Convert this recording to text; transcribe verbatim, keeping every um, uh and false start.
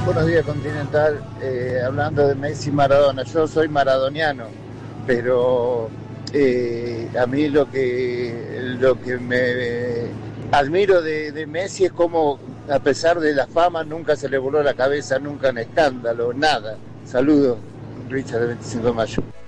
Buenos días, Continental. Eh, hablando de Messi y Maradona, yo soy maradoniano, pero eh, a mí lo que, lo que me admiro de, de Messi es cómo, a pesar de la fama, nunca se le voló la cabeza, nunca en escándalo, nada. Saludos, Richard de veinticinco de mayo.